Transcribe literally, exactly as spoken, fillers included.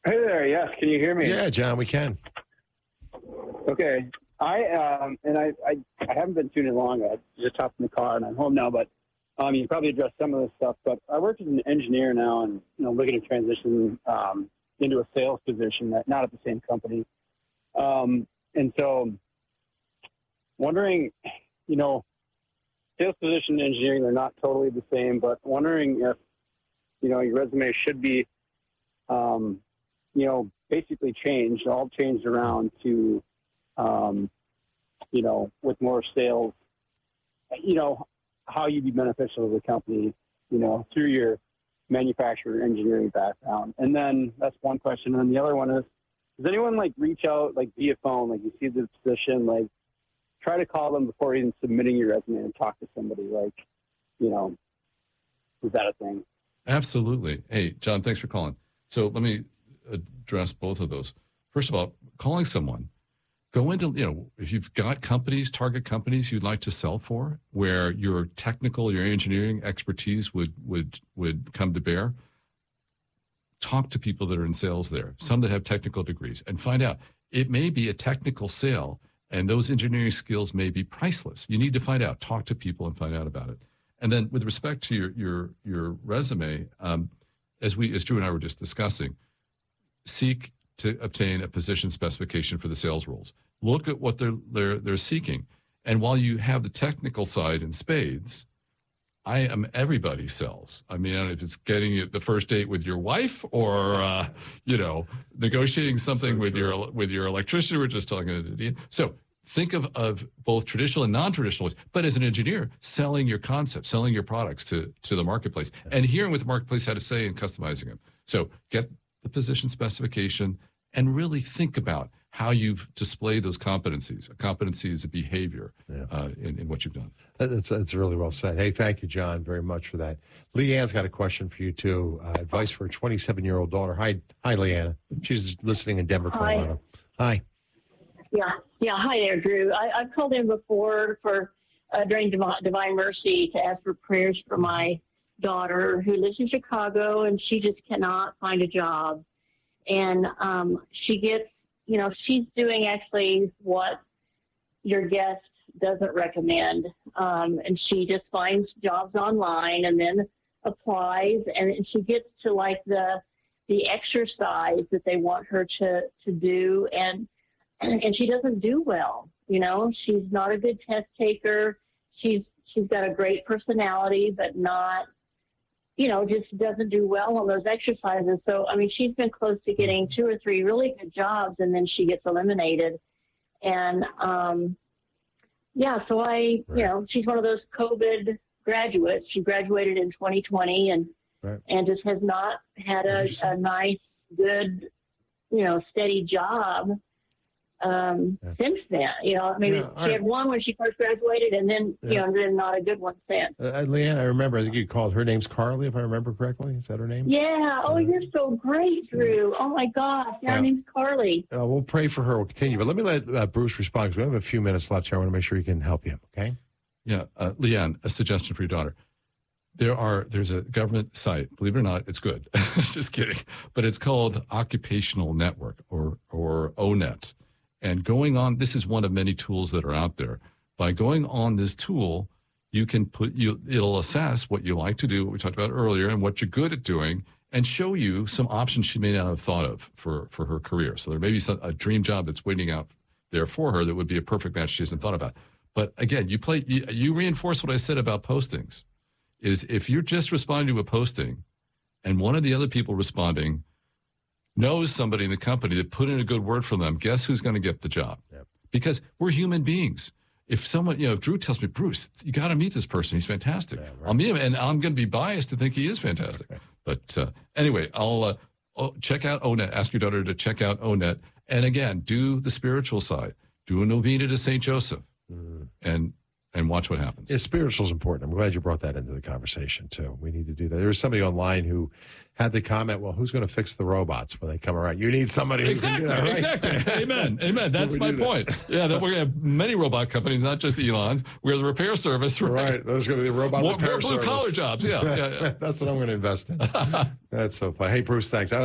Hey there, yes, can you hear me? Yeah, John, we can. Okay. I um and I, I, I haven't been tuning long. I just hopped in the car and I'm home now, but um you probably addressed some of this stuff. But I work as an engineer now and you know looking to transition um into a sales position that not at the same company. Um and so wondering, you know, sales position and engineering, they're not totally the same, but wondering if, you know, your resume should be um you know, basically changed, all changed around to, um, you know, with more sales, you know, how you'd be beneficial to the company, you know, through your manufacturer engineering background. And then that's one question. And then the other one is, does anyone like reach out, like via phone, like you see the position, like try to call them before even submitting your resume and talk to somebody, like, you know, is that a thing? Absolutely. Hey, John, thanks for calling. So let me address both of those. First of all, calling someone, go into, you know, if you've got companies, target companies you'd like to sell for, where your technical, your engineering expertise would would would come to bear, talk to people that are in sales there, some that have technical degrees, and find out. It may be a technical sale, and those engineering skills may be priceless. You need to find out, talk to people and find out about it. And then with respect to your your your resume, um, as we as Drew and I were just discussing, seek to obtain a position specification for the sales roles. Look at what they're they're they're seeking, and while you have the technical side in spades, I am everybody sells. I mean, I don't know if it's getting you the first date with your wife, or uh, you know, negotiating something with your with your electrician. We're just talking to so. Think of, of both traditional and non-traditional ways, but as an engineer, selling your concepts, selling your products to, to the marketplace, and hearing what the marketplace had to say and customizing them. So get the position specification and really think about how you've displayed those competencies. A competency is a behavior yeah. uh, in, in what you've done. That's, that's really well said. Hey, thank you, John, very much for that. Leanne's got a question for you, too. Uh, advice for a twenty-seven-year-old daughter. Hi, hi, Leanna. She's listening in Denver, Colorado. Hi. Hi. Yeah, yeah. Hi there, Drew. I, I've called in before for uh, during Divine, Divine Mercy to ask for prayers for my daughter who lives in Chicago, and she just cannot find a job. And um, she gets, you know, she's doing actually what your guest doesn't recommend, um, and she just finds jobs online and then applies, and, and she gets to like the the exercise that they want her to to do, and. And she doesn't do well, you know. She's not a good test taker. She's she's got a great personality, but not, you know, just doesn't do well on those exercises. So, I mean, she's been close to getting two or three really good jobs, and then she gets eliminated. And, um, yeah, so I, right. you know, she's one of those COVID graduates. She graduated in twenty twenty and right. and just has not had a, a nice, good, you know, steady job. Um, yeah. Since then, you know, maybe yeah, she I, had one when she first graduated, and then yeah. you know, then not a good one since. Uh, Leanne, I remember. I think you called her name's Carly, if I remember correctly. Is that her name? Yeah. Oh, uh, you're so great, Drew. Oh my gosh, yeah, her name's Carly. Uh, we'll pray for her. We'll continue, but let me let uh, Bruce respond because we have a few minutes left here. I want to make sure he can help you. Okay. Yeah, uh, Leanne, a suggestion for your daughter. There are there's a government site. Believe it or not, it's good. Just kidding, but it's called Occupational Network or or O net. And going on, this is one of many tools that are out there. By going on this tool, you can put you. It'll assess what you like to do, what we talked about earlier, and what you're good at doing, and show you some options she may not have thought of for, for her career. So there may be some, a dream job that's waiting out there for her that would be a perfect match she hasn't thought about. But again, you play. You, you reinforce what I said about postings. Is if you're just responding to a posting, and one of the other people responding knows somebody in the company that put in a good word for them, guess who's going to get the job? Yep. Because we're human beings. If someone, you know, if Drew tells me, Bruce, you got to meet this person. He's fantastic. Yeah, right. I'll meet him, and I'm going to be biased to think he is fantastic. Okay. But uh, anyway, I'll uh, oh, check out O net. Ask your daughter to check out O net. And again, do the spiritual side. Do a novena to Saint Joseph, mm. and and watch what happens. Yeah, spiritual is important. I'm glad you brought that into the conversation, too. We need to do that. There was somebody online who had the comment, well, who's going to fix the robots when they come around? You need somebody who exactly, can do that, right? Exactly. Amen. Amen. That's my point. That? Yeah, that we're going to have many robot companies, not just Elon's. We're the repair service. Right. Right. There's going to be a robot more, repair more blue service. Blue-collar jobs. Yeah. yeah, yeah. That's what I'm going to invest in. That's so fun. Hey, Bruce, thanks.